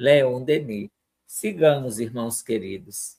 Leon Denis. Sigamos, irmãos queridos.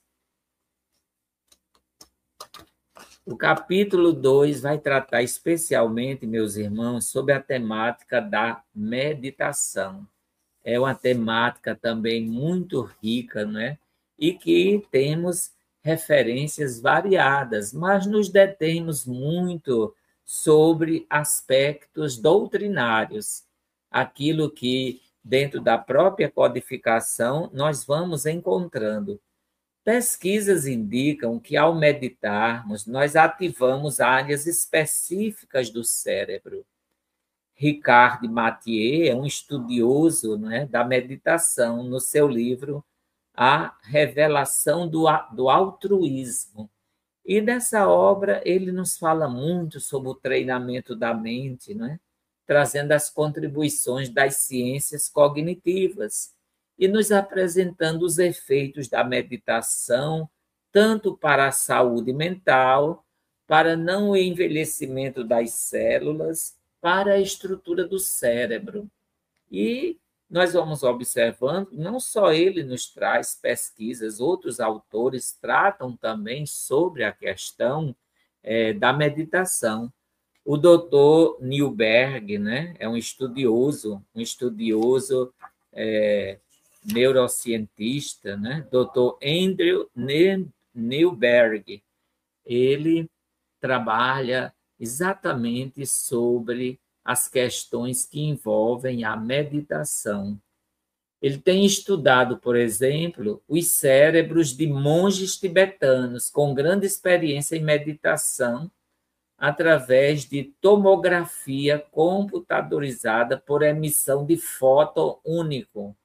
O capítulo 2 vai tratar especialmente, meus irmãos, sobre a temática da meditação. É uma temática também muito rica, não é? E que temos referências variadas, mas nos detemos muito sobre aspectos doutrinários, aquilo que, dentro da própria codificação, nós vamos encontrando. Pesquisas indicam que, ao meditarmos, nós ativamos áreas específicas do cérebro. Ricard Mathieu é um estudioso, né, da meditação, no seu livro A Revelação do Altruísmo. E nessa obra ele nos fala muito sobre o treinamento da mente, né, trazendo as contribuições das ciências cognitivas e nos apresentando os efeitos da meditação, tanto para a saúde mental, para não envelhecimento das células, para a estrutura do cérebro. E nós vamos observando, não só ele nos traz pesquisas, outros autores tratam também sobre a questão da meditação. O doutor Newberg, né, é um estudioso neurocientista, né, doutor Andrew Newberg. Ele trabalha exatamente sobre as questões que envolvem a meditação. Ele tem estudado, por exemplo, os cérebros de monges tibetanos com grande experiência em meditação através de tomografia computadorizada por emissão de fóton único,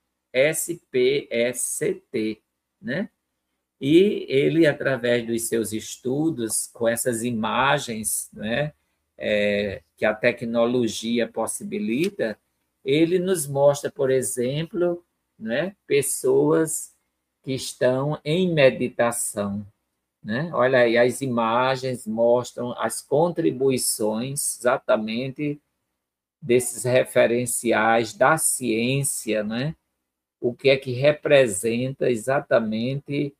SPST, né? E ele, através dos seus estudos, com essas imagens, né, que a tecnologia possibilita, ele nos mostra, por exemplo, né, pessoas que estão em meditação. Né? Olha aí, as imagens mostram as contribuições exatamente desses referenciais da ciência, né? O que é que representa exatamente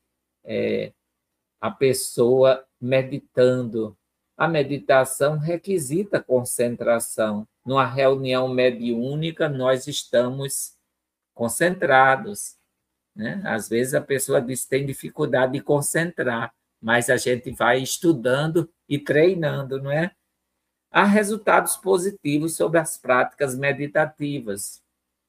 a pessoa meditando. A meditação requisita concentração. Numa reunião mediúnica, nós estamos concentrados, né? Às vezes a pessoa diz que tem dificuldade de concentrar, mas a gente vai estudando e treinando, não é? Há resultados positivos sobre as práticas meditativas.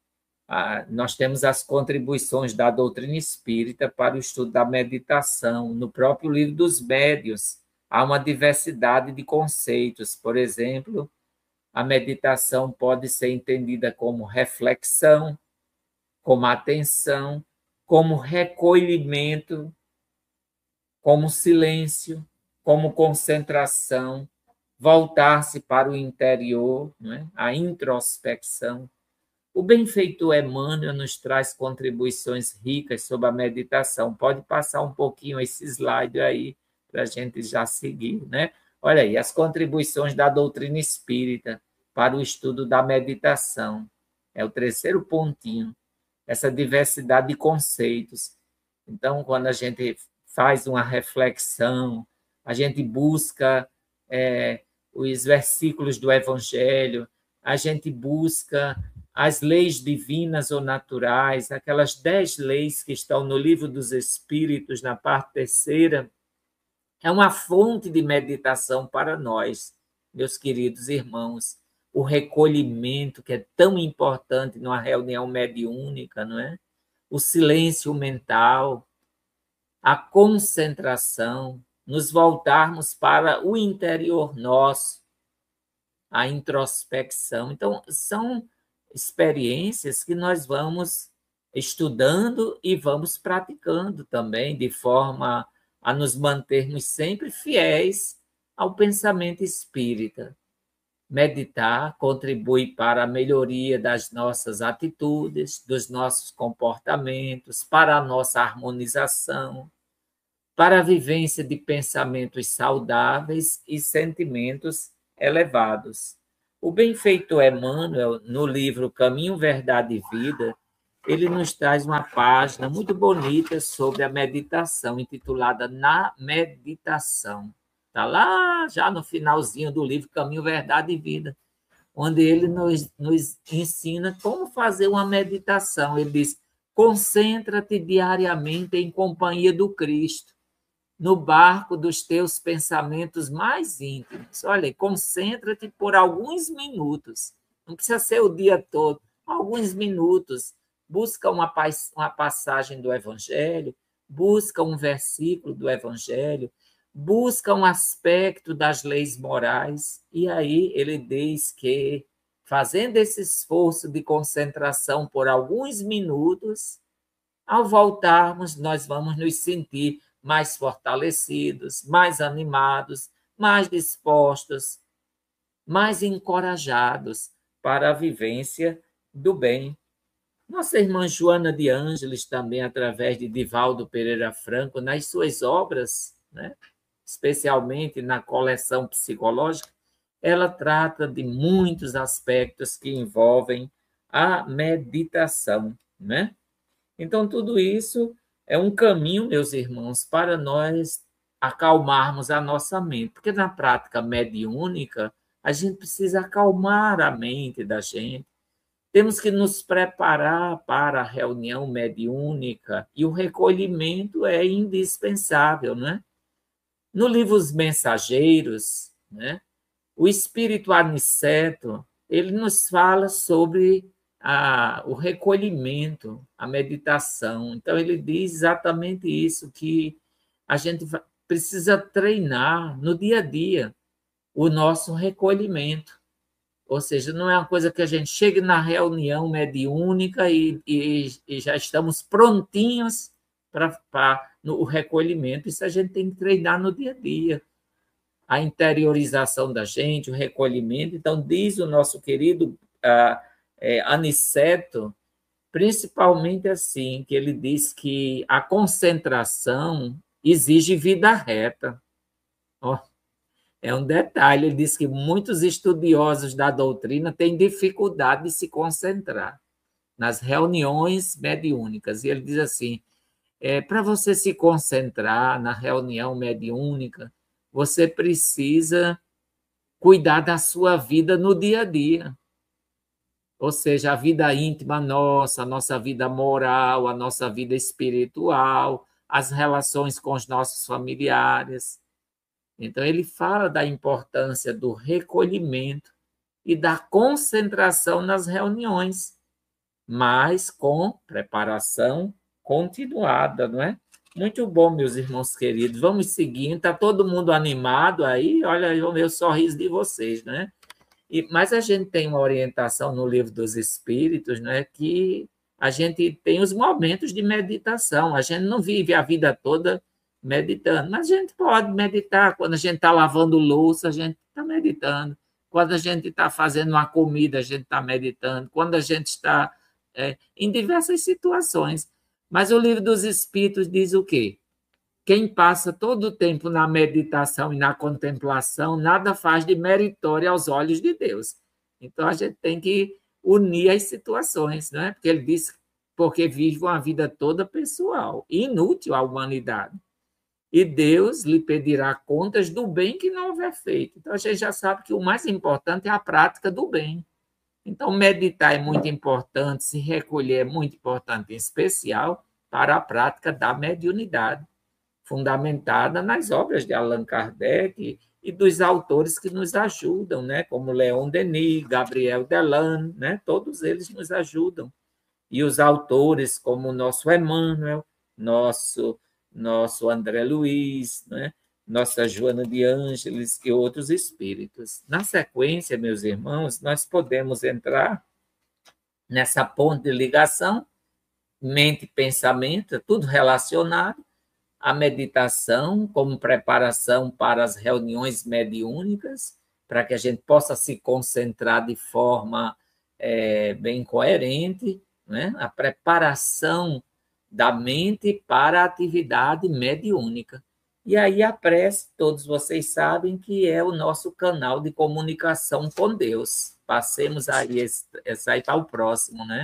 Nós temos as contribuições da doutrina espírita para o estudo da meditação. No próprio Livro dos Médiuns, há uma diversidade de conceitos. Por exemplo, a meditação pode ser entendida como reflexão, como atenção, como recolhimento, como silêncio, como concentração, voltar-se para o interior, não é? A introspecção. O benfeitor Emmanuel nos traz contribuições ricas sobre a meditação. Pode passar um pouquinho esse slide aí para a gente já seguir, né? Olha aí, as contribuições da doutrina espírita para o estudo da meditação. É o terceiro pontinho, essa diversidade de conceitos. Então, quando a gente faz uma reflexão, a gente busca os versículos do Evangelho, a gente busca as leis divinas ou naturais, aquelas 10 leis que estão no Livro dos Espíritos, na parte terceira, é uma fonte de meditação para nós, meus queridos irmãos. O recolhimento, que é tão importante numa reunião mediúnica, não é? O silêncio mental, a concentração, nos voltarmos para o interior nosso, a introspecção. Então, são experiências que nós vamos estudando e vamos praticando também, de forma a nos mantermos sempre fiéis ao pensamento espírita. Meditar contribui para a melhoria das nossas atitudes, dos nossos comportamentos, para a nossa harmonização, para a vivência de pensamentos saudáveis e sentimentos elevados. O benfeitor Emmanuel, no livro Caminho, Verdade e Vida, ele nos traz uma página muito bonita sobre a meditação, intitulada Na Meditação. Está lá já no finalzinho do livro Caminho, Verdade e Vida, onde ele nos ensina como fazer uma meditação. Ele diz: concentra-te diariamente em companhia do Cristo, no barco dos teus pensamentos mais íntimos. Olha, concentra-te por alguns minutos, não precisa ser o dia todo, alguns minutos. Busca uma passagem do Evangelho, busca um versículo do Evangelho, busca um aspecto das leis morais, e aí ele diz que, fazendo esse esforço de concentração por alguns minutos, ao voltarmos, nós vamos nos sentir mais fortalecidos, mais animados, mais dispostos, mais encorajados para a vivência do bem. Nossa irmã Joana de Ângeles, também através de Divaldo Pereira Franco, nas suas obras, né, especialmente na coleção psicológica, ela trata de muitos aspectos que envolvem a meditação, né? Então, tudo isso é um caminho, meus irmãos, para nós acalmarmos a nossa mente, porque na prática mediúnica, a gente precisa acalmar a mente da gente. Temos que nos preparar para a reunião mediúnica e o recolhimento é indispensável, né? No livro Os Mensageiros, né, o espírito Aniceto, ele nos fala sobre o recolhimento, a meditação. Então, ele diz exatamente isso, que a gente precisa treinar no dia a dia o nosso recolhimento. Ou seja, não é uma coisa que a gente chegue na reunião mediúnica e já estamos prontinhos para o recolhimento. Isso a gente tem que treinar no dia a dia. A interiorização da gente, o recolhimento. Então, diz o nosso querido Aniceto, principalmente assim, que ele diz que a concentração exige vida reta. Oh, é um detalhe, ele diz que muitos estudiosos da doutrina têm dificuldade de se concentrar nas reuniões mediúnicas. E ele diz assim, para você se concentrar na reunião mediúnica, você precisa cuidar da sua vida no dia a dia. Ou seja, a vida íntima nossa, a nossa vida moral, a nossa vida espiritual, as relações com os nossos familiares. Então, ele fala da importância do recolhimento e da concentração nas reuniões, mas com preparação continuada, não é? Muito bom, meus irmãos queridos. Vamos seguindo. Está todo mundo animado aí? Olha o meu sorriso de vocês, né? Mas a gente tem uma orientação no Livro dos Espíritos, né, que a gente tem os momentos de meditação. A gente não vive a vida toda meditando, mas a gente pode meditar. Quando a gente está lavando louça, a gente está meditando. Quando a gente está fazendo uma comida, a gente está meditando. Quando a gente está em diversas situações. Mas o Livro dos Espíritos diz o quê? Quem passa todo o tempo na meditação e na contemplação, nada faz de meritório aos olhos de Deus. Então, a gente tem que unir as situações, né? Porque ele diz, porque vive uma vida toda pessoal, inútil à humanidade. E Deus lhe pedirá contas do bem que não houver feito. Então, a gente já sabe que o mais importante é a prática do bem. Então, meditar é muito importante, se recolher é muito importante, em especial para a prática da mediunidade, fundamentada nas obras de Allan Kardec e dos autores que nos ajudam, né? Como Leon Denis, Gabriel Delanne, né? Todos eles nos ajudam. E os autores como o nosso Emmanuel, nosso André Luiz, né? Nossa Joana de Ângeles e outros espíritos. Na sequência, meus irmãos, nós podemos entrar nessa ponte de ligação, mente e pensamento, tudo relacionado, a meditação como preparação para as reuniões mediúnicas, para que a gente possa se concentrar de forma bem coerente, né? A preparação da mente para a atividade mediúnica. E aí a prece, todos vocês sabem que é o nosso canal de comunicação com Deus. Passemos aí, esse aí para o próximo, né?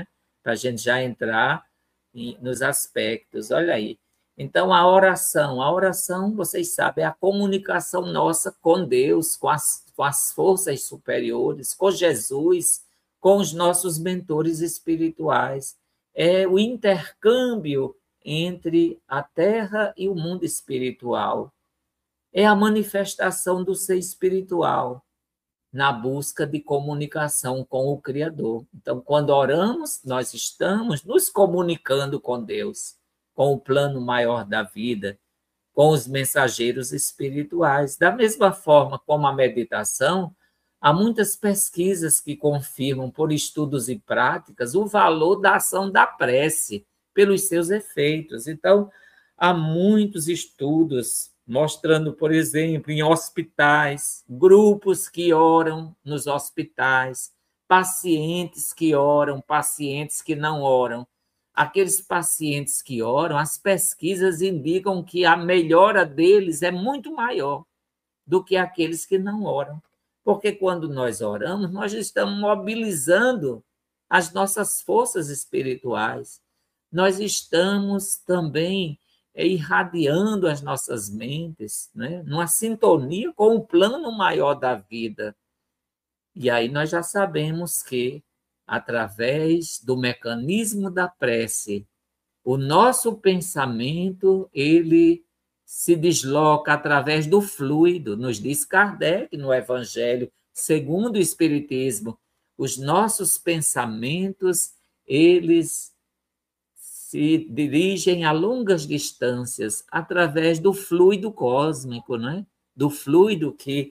para a gente já entrar nos aspectos. Olha aí. Então, a oração, vocês sabem, é a comunicação nossa com Deus, com as forças superiores, com Jesus, com os nossos mentores espirituais. É o intercâmbio entre a terra e o mundo espiritual. É a manifestação do ser espiritual na busca de comunicação com o Criador. Então, quando oramos, nós estamos nos comunicando com Deus, com o plano maior da vida, com os mensageiros espirituais. Da mesma forma como a meditação, há muitas pesquisas que confirmam, por estudos e práticas, o valor da ação da prece pelos seus efeitos. Então, há muitos estudos mostrando, por exemplo, em hospitais, grupos que oram nos hospitais, pacientes que oram, pacientes que não oram. Aqueles pacientes que oram, as pesquisas indicam que a melhora deles é muito maior do que aqueles que não oram. Porque quando nós oramos, nós estamos mobilizando as nossas forças espirituais. Nós estamos também irradiando as nossas mentes, né? Numa sintonia com o plano maior da vida. E aí nós já sabemos que, através do mecanismo da prece, o nosso pensamento ele se desloca através do fluido, nos diz Kardec no Evangelho, segundo o Espiritismo, os nossos pensamentos, eles se dirigem a longas distâncias através do fluido cósmico, né? Do fluido que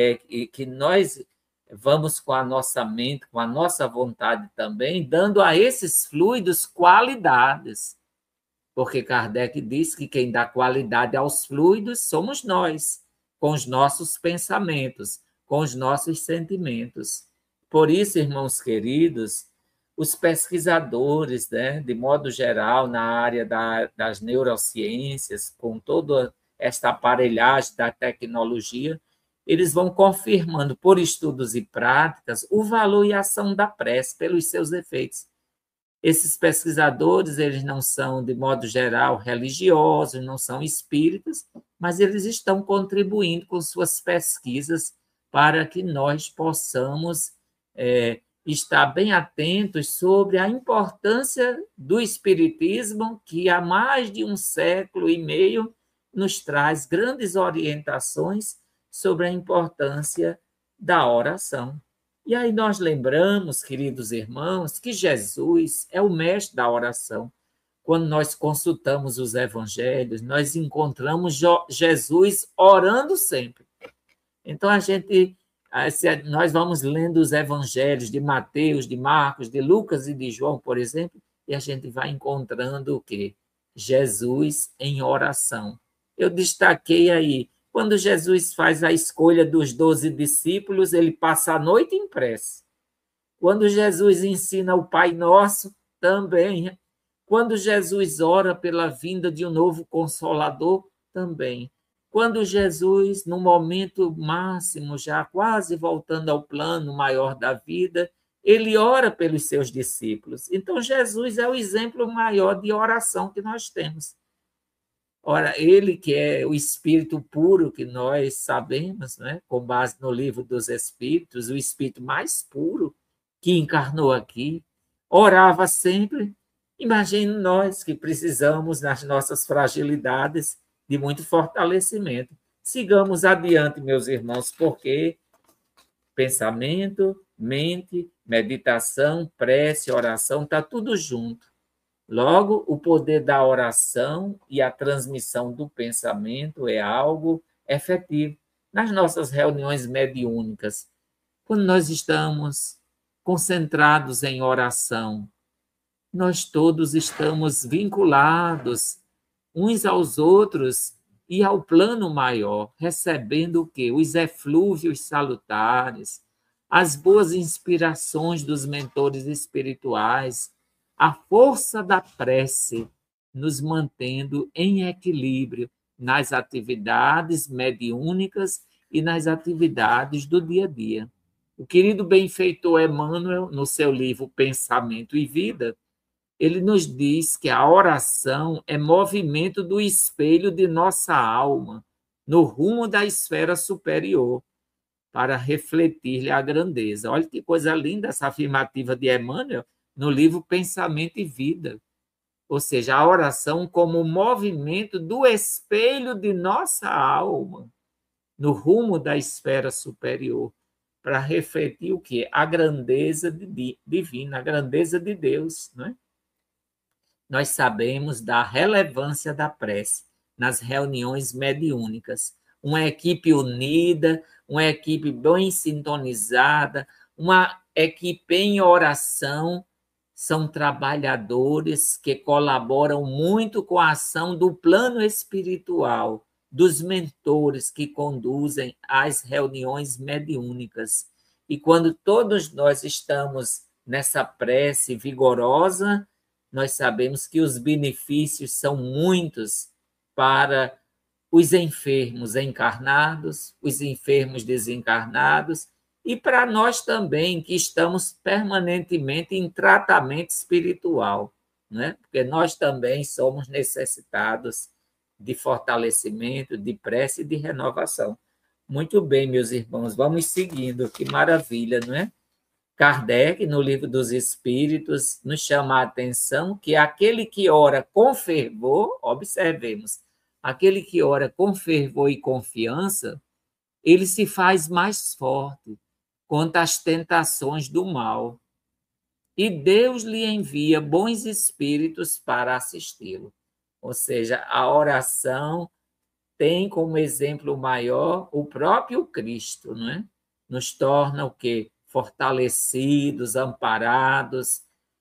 nós vamos com a nossa mente, com a nossa vontade também, dando a esses fluidos qualidades. Porque Kardec diz que quem dá qualidade aos fluidos somos nós, com os nossos pensamentos, com os nossos sentimentos. Por isso, irmãos queridos, os pesquisadores, né, de modo geral, na área das neurociências, com toda esta aparelhagem da tecnologia, eles vão confirmando, por estudos e práticas, o valor e a ação da prece pelos seus efeitos. Esses pesquisadores, eles não são, de modo geral, religiosos, não são espíritas, mas eles estão contribuindo com suas pesquisas para que nós possamos estar bem atentos sobre a importância do espiritismo, que há mais de 1,5 século nos traz grandes orientações sobre a importância da oração. E aí nós lembramos, queridos irmãos, que Jesus é o mestre da oração. Quando nós consultamos os evangelhos, nós encontramos Jesus orando sempre. Então, nós vamos lendo os evangelhos de Mateus, de Marcos, de Lucas e de João, por exemplo, e a gente vai encontrando o quê? Jesus em oração. Eu destaquei aí, quando Jesus faz a escolha dos 12 discípulos, ele passa a noite em prece. Quando Jesus ensina o Pai Nosso, também. Quando Jesus ora pela vinda de um novo Consolador, também. Quando Jesus, no momento máximo, já quase voltando ao plano maior da vida, ele ora pelos seus discípulos. Então, Jesus é o exemplo maior de oração que nós temos. Ora, ele que é o Espírito puro que nós sabemos, né? Com base no livro dos Espíritos, o Espírito mais puro que encarnou aqui, orava sempre. Imagine nós que precisamos, nas nossas fragilidades, de muito fortalecimento. Sigamos adiante, meus irmãos, porque pensamento, mente, meditação, prece, oração, está tudo junto. Logo, o poder da oração e a transmissão do pensamento é algo efetivo. Nas nossas reuniões mediúnicas, quando nós estamos concentrados em oração, nós todos estamos vinculados uns aos outros e ao plano maior, recebendo o quê? Os eflúvios salutares, as boas inspirações dos mentores espirituais, a força da prece nos mantendo em equilíbrio nas atividades mediúnicas e nas atividades do dia a dia. O querido benfeitor Emmanuel, no seu livro Pensamento e Vida, ele nos diz que a oração é movimento do espelho de nossa alma no rumo da esfera superior para refletir-lhe a grandeza. Olha que coisa linda essa afirmativa de Emmanuel no livro Pensamento e Vida. Ou seja, a oração como movimento do espelho de nossa alma no rumo da esfera superior para refletir o quê? A grandeza divina, a grandeza de Deus, não é? Nós sabemos da relevância da prece nas reuniões mediúnicas. Uma equipe unida, uma equipe bem sintonizada, uma equipe em oração, são trabalhadores que colaboram muito com a ação do plano espiritual, dos mentores que conduzem as reuniões mediúnicas. E quando todos nós estamos nessa prece vigorosa, nós sabemos que os benefícios são muitos para os enfermos encarnados, os enfermos desencarnados, e para nós também, que estamos permanentemente em tratamento espiritual, né? Porque nós também somos necessitados de fortalecimento, de prece e de renovação. Muito bem, meus irmãos, vamos seguindo, que maravilha, não é? Kardec, no Livro dos Espíritos, nos chama a atenção que aquele que ora com fervor, observemos, aquele que ora com fervor e confiança, ele se faz mais forte contra as tentações do mal. E Deus lhe envia bons espíritos para assisti-lo. Ou seja, a oração tem como exemplo maior o próprio Cristo, não é? Nos torna o quê? Fortalecidos, amparados,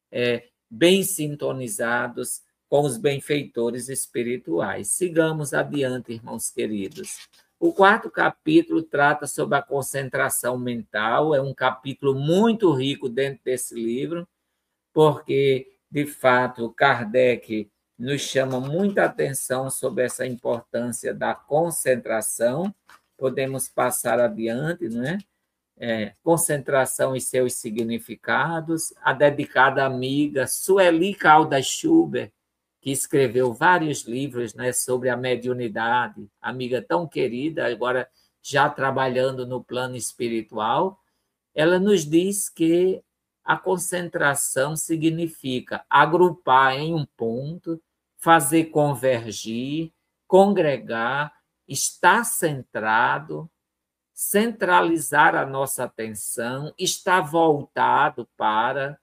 bem sintonizados com os benfeitores espirituais. Sigamos adiante, irmãos queridos. O 4º capítulo trata sobre a concentração mental, é um capítulo muito rico dentro desse livro, porque, de fato, Kardec nos chama muita atenção sobre essa importância da concentração. Podemos passar adiante, não é? Concentração e seus significados, a dedicada amiga Sueli Caldas Schubert, que escreveu vários livros, né, sobre a mediunidade, amiga tão querida, agora já trabalhando no plano espiritual, ela nos diz que a concentração significa agrupar em um ponto, fazer convergir, congregar, estar centrado, centralizar a nossa atenção, estar voltado para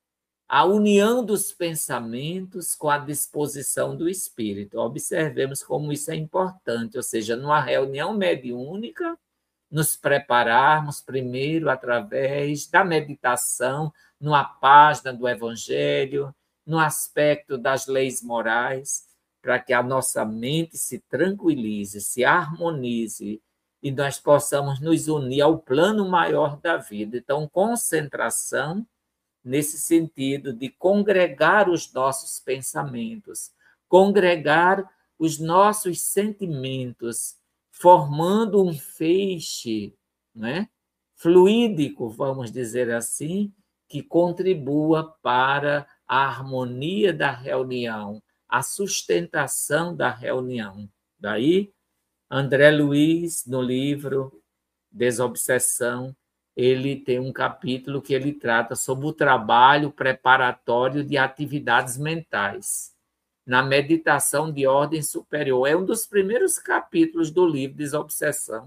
a união dos pensamentos com a disposição do espírito. Observemos como isso é importante, ou seja, numa reunião mediúnica, nos prepararmos primeiro através da meditação, numa página do Evangelho, no aspecto das leis morais, para que a nossa mente se tranquilize, se harmonize e nós possamos nos unir ao plano maior da vida. Então, concentração nesse sentido de congregar os nossos pensamentos, congregar os nossos sentimentos, formando um feixe, né, fluídico, vamos dizer assim, que contribua para a harmonia da reunião, a sustentação da reunião. Daí, André Luiz, no livro Desobsessão, ele tem um capítulo que ele trata sobre o trabalho preparatório de atividades mentais na meditação de ordem superior. É um dos primeiros capítulos do livro Desobsessão,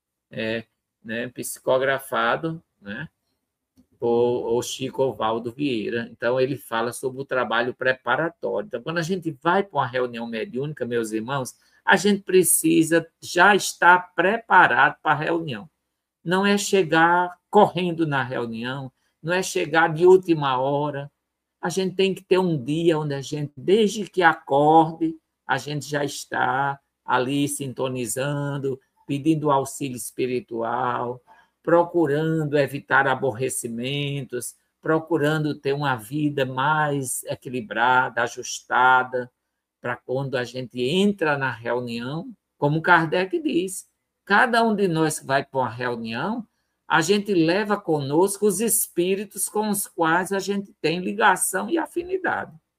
né, psicografado, né, por Chico Ovaldo Vieira. Então, ele fala sobre o trabalho preparatório. Então, quando a gente vai para uma reunião mediúnica, meus irmãos, a gente precisa já estar preparado para a reunião. Não é chegar correndo na reunião, não é chegar de última hora. A gente tem que ter um dia onde a gente, desde que acorde, a gente já está ali sintonizando, pedindo auxílio espiritual, procurando evitar aborrecimentos, procurando ter uma vida mais equilibrada, ajustada, para quando a gente entra na reunião, como Kardec diz, cada um de nós que vai para uma reunião, a gente leva conosco os espíritos com os quais a gente tem ligação e afinidade.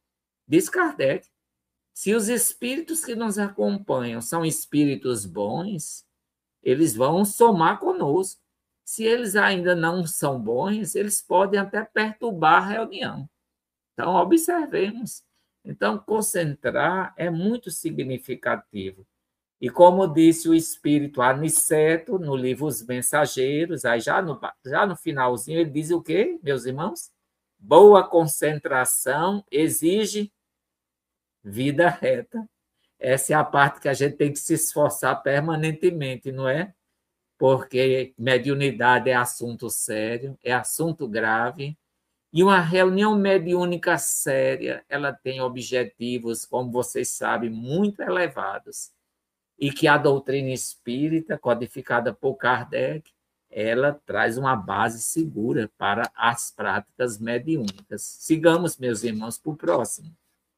Diz Kardec, se os espíritos que nos acompanham são espíritos bons, eles vão somar conosco. Se eles ainda não são bons, eles podem até perturbar a reunião. Então, observemos. Então, concentrar é muito significativo. E como disse o espírito Aniceto, no livro Os Mensageiros, aí já no finalzinho, ele diz o quê, meus irmãos? Boa concentração exige vida reta. Essa é a parte que a gente tem que se esforçar permanentemente, não é? Porque mediunidade é assunto sério, é assunto grave, e uma reunião mediúnica séria, ela tem objetivos, como vocês sabem, muito elevados, e que a doutrina espírita, codificada por Kardec, ela traz uma base segura para as práticas mediúnicas. Sigamos, meus irmãos, para o próximo.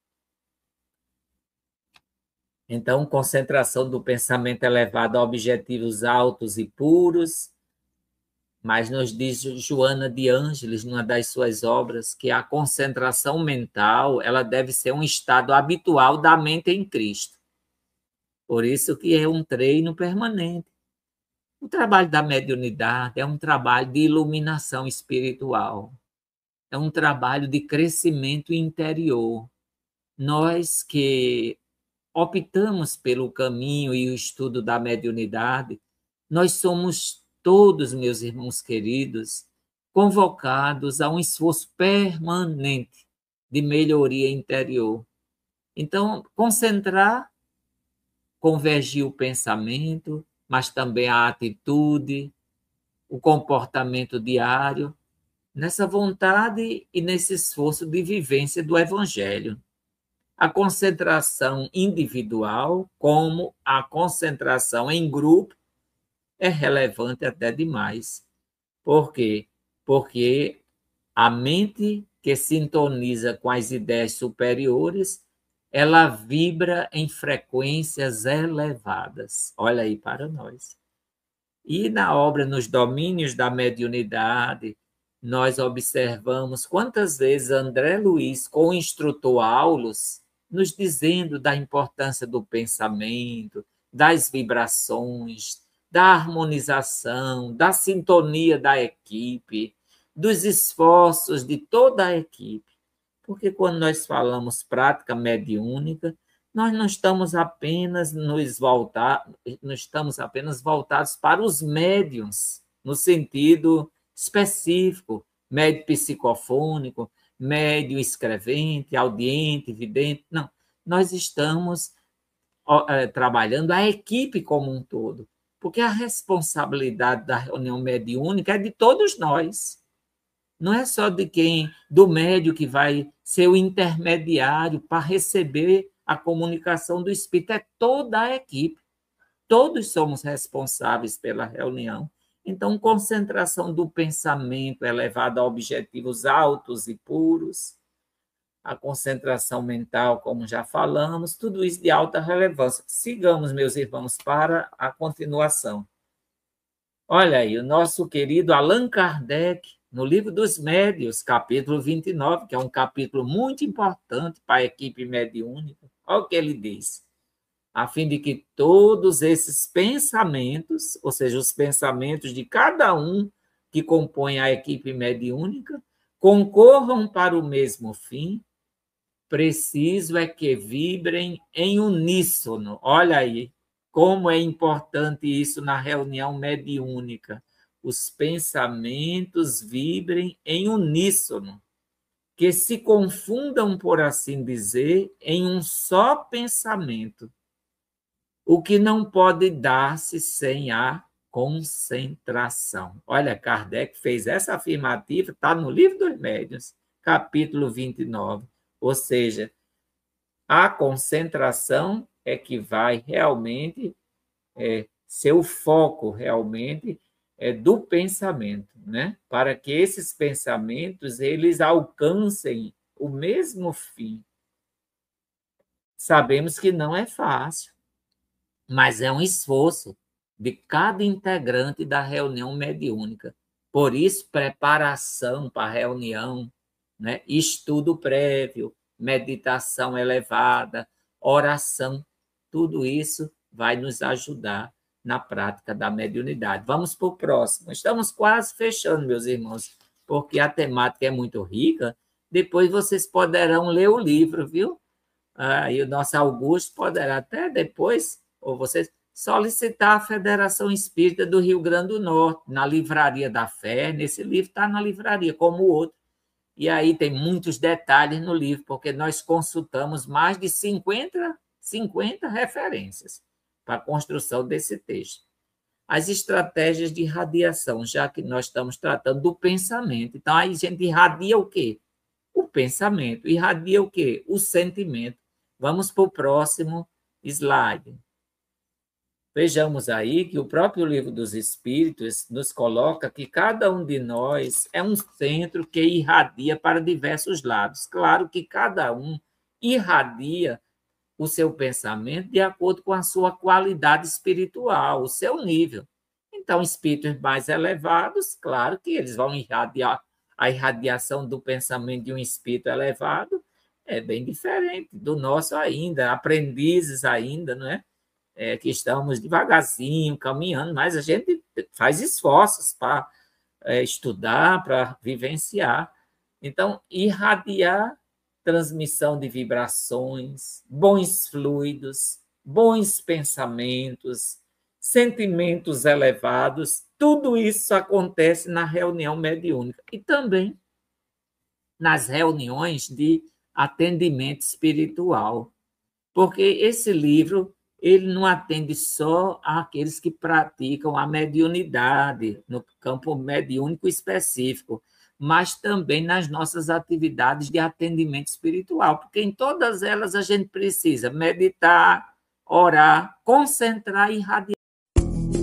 Então, concentração do pensamento elevado a objetivos altos e puros, mas nos diz Joana de Ângeles, numa das suas obras, que a concentração mental ela deve ser um estado habitual da mente em Cristo. Por isso que é um treino permanente. O trabalho da mediunidade é um trabalho de iluminação espiritual, é um trabalho de crescimento interior. Nós que optamos pelo caminho e o estudo da mediunidade, nós somos todos, meus irmãos queridos, convocados a um esforço permanente de melhoria interior. Então, concentrar, convergir o pensamento, mas também a atitude, o comportamento diário, nessa vontade e nesse esforço de vivência do Evangelho. A concentração individual, como a concentração em grupo, é relevante até demais. Por quê? Porque a mente que sintoniza com as ideias superiores, ela vibra em frequências elevadas. Olha aí para nós. E na obra Nos Domínios da Mediunidade, nós observamos quantas vezes André Luiz, com o instrutor Aulos, nos dizendo da importância do pensamento, das vibrações, da harmonização, da sintonia da equipe, dos esforços de toda a equipe. Porque quando nós falamos prática mediúnica, nós não estamos apenas não estamos apenas voltados para os médiuns, no sentido específico, médio psicofônico, médio escrevente, audiente, vidente. Não, nós estamos trabalhando a equipe como um todo, porque a responsabilidade da reunião mediúnica é de todos nós. Não é só do médium que vai ser o intermediário para receber a comunicação do espírito, é toda a equipe. Todos somos responsáveis pela reunião. Então, concentração do pensamento elevada a objetivos altos e puros, a concentração mental, como já falamos, tudo isso de alta relevância. Sigamos, meus irmãos, para a continuação. Olha aí, o nosso querido Allan Kardec, no Livro dos Médiuns, capítulo 29, que é um capítulo muito importante para a equipe mediúnica. Olha o que ele diz. A fim de que todos esses pensamentos, ou seja, os pensamentos de cada um que compõe a equipe mediúnica, concorram para o mesmo fim, preciso é que vibrem em uníssono. Olha aí, como é importante isso na reunião mediúnica. Os pensamentos vibrem em uníssono, que se confundam, por assim dizer, em um só pensamento, o que não pode dar-se sem a concentração. Olha, Kardec fez essa afirmativa, está no Livro dos Médiuns, capítulo 29. Ou seja, a concentração é que vai realmente ser o foco realmente do pensamento, né? Para que esses pensamentos eles alcancem o mesmo fim. Sabemos que não é fácil, mas é um esforço de cada integrante da reunião mediúnica. Por isso, preparação para a reunião, né? Estudo prévio, meditação elevada, oração, tudo isso vai nos ajudar na prática da mediunidade. Vamos para o próximo. Estamos quase fechando, meus irmãos, porque a temática é muito rica. Depois vocês poderão ler o livro, viu? E o nosso Augusto poderá até depois, ou vocês, solicitar a Federação Espírita do Rio Grande do Norte, na Livraria da Fé. Nesse livro está na livraria, como o outro. E aí tem muitos detalhes no livro, porque nós consultamos mais de 50 referências para a construção desse texto. As estratégias de irradiação, já que nós estamos tratando do pensamento. Então, aí a gente irradia o quê? O pensamento. Irradia o quê? O sentimento. Vamos para o próximo slide. Vejamos aí que o próprio Livro dos Espíritos nos coloca que cada um de nós é um centro que irradia para diversos lados. Claro que cada um irradia o seu pensamento de acordo com a sua qualidade espiritual, o seu nível. Então, espíritos mais elevados, claro que eles vão irradiar. A irradiação do pensamento de um espírito elevado é bem diferente do nosso ainda, aprendizes ainda, não é? Que estamos devagarzinho, caminhando, mas a gente faz esforços para estudar, para vivenciar. Então, irradiar, transmissão de vibrações, bons fluidos, bons pensamentos, sentimentos elevados, tudo isso acontece na reunião mediúnica e também nas reuniões de atendimento espiritual, porque esse livro ele não atende só àqueles que praticam a mediunidade, no campo mediúnico específico, mas também nas nossas atividades de atendimento espiritual, porque em todas elas a gente precisa meditar, orar, concentrar e irradiar.